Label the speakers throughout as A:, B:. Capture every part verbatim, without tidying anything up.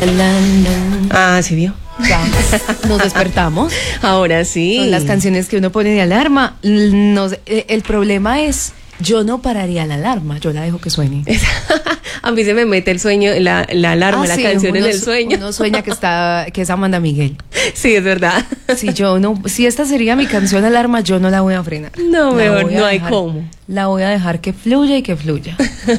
A: Ah, ¿sí vio?
B: Ya, nos despertamos.
A: Ahora sí.
B: Son las canciones que uno pone de alarma. Nos, eh, el problema es, yo no pararía la alarma, yo la dejo que suene.
A: A mí se me mete el sueño, la, la alarma,
B: Ah,
A: la
B: sí,
A: canción
B: uno,
A: en el sueño.
B: Uno sueña que está, que es Amanda Miguel.
A: Sí, es verdad.
B: Si yo no, si esta sería mi canción alarma, yo no la voy a frenar.
A: No,
B: La
A: mejor
B: voy a
A: no hay
B: dejar-
A: cómo.
B: La voy a dejar que fluya y que fluya.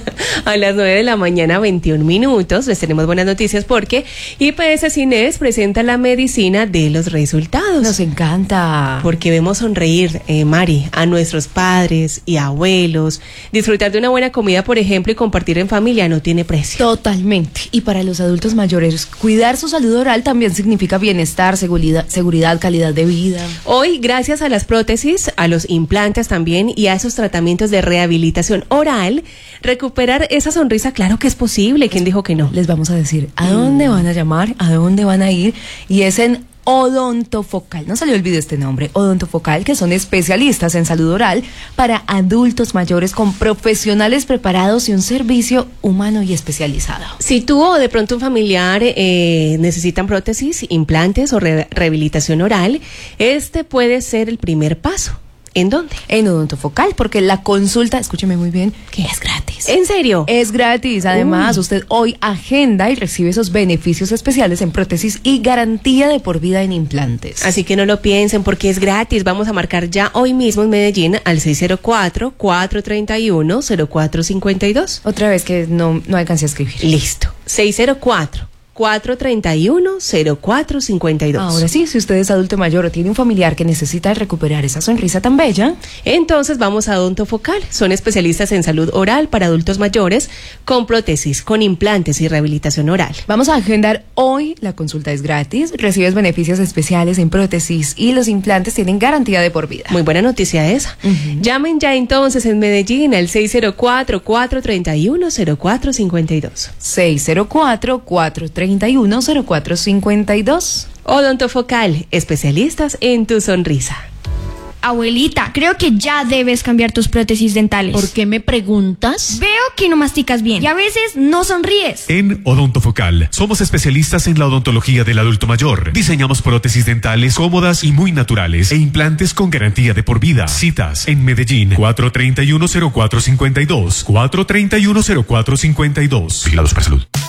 A: A las nueve de la mañana, veintiún minutos, les tenemos buenas noticias porque I P S Cines presenta la medicina de los resultados.
B: Nos encanta.
A: Porque vemos sonreír, eh, Mari, a nuestros padres y abuelos. Disfrutar de una buena comida, por ejemplo, y compartir en familia no tiene precio.
B: Totalmente. Y para los adultos mayores, cuidar su salud oral también significa bienestar, seguridad, seguridad, calidad de vida.
A: Hoy, gracias a las prótesis, a los implantes también y a esos tratamientos de rehabilitación oral, recuperar esa sonrisa, claro que es posible. ¿Quién dijo que no?
B: Les vamos a decir a dónde van a llamar, a dónde van a ir, y es en Odontofocal. No se le olvide este nombre, Odontofocal, que son especialistas en salud oral para adultos mayores con profesionales preparados y un servicio humano y especializado.
A: Si tú o de pronto un familiar eh, necesitan prótesis, implantes o re- rehabilitación oral, este puede ser el primer paso. ¿En dónde?
B: En Odontofocal, porque la consulta, escúcheme muy bien, que es gratis.
A: ¿En serio?
B: Es gratis. Además,
A: Uy.
B: usted hoy agenda y recibe esos beneficios especiales en prótesis y garantía de por vida en implantes.
A: Así que no lo piensen porque es gratis. Vamos a marcar ya hoy mismo en Medellín al seis cero cuatro, cuatro tres uno, cero cuatro cinco dos.
B: Otra vez que no, no alcancé a escribir.
A: Listo. seis cero cuatro, cuatro tres uno, cero cuatro cinco dos.
B: Ahora sí, si usted es adulto mayor o tiene un familiar que necesita recuperar esa sonrisa tan bella,
A: Entonces vamos a Odontofocal. Son especialistas en salud oral para adultos mayores con prótesis, con implantes y rehabilitación oral.
B: vamos a agendar hoy. La consulta es gratis, recibes beneficios especiales en prótesis y los implantes tienen garantía de por vida.
A: Muy buena noticia esa.
B: Ujú.
A: Llamen ya entonces en Medellín al seis cero cuatro, cuatro tres uno, cero cuatro cinco dos.
B: seis cero cuatro, cuatro tres uno, cero cuatro cinco dos.
A: Odontofocal, especialistas en tu sonrisa.
C: Abuelita, creo que ya debes cambiar tus prótesis dentales.
D: ¿Por qué me preguntas?
C: Veo que no masticas bien y a veces no sonríes.
E: En Odontofocal somos especialistas en la odontología del adulto mayor. Diseñamos prótesis dentales cómodas y muy naturales e implantes con garantía de por vida. Citas en Medellín cuatro tres uno, cero cuatro cinco dos, cuatro tres uno, cero cuatro cinco dos. Vigilados para salud.